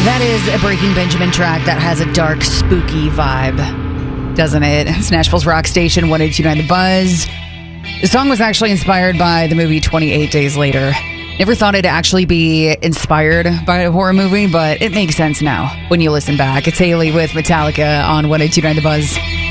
That is a Breaking Benjamin track that has a dark, spooky vibe, doesn't it? It's Nashville's Rock Station, 102.9 The Buzz. The song was actually inspired by the movie 28 Days Later. Never thought it'd actually be inspired by a horror movie, but it makes sense now when you listen back. It's Haley with Metallica on 102.9 The Buzz.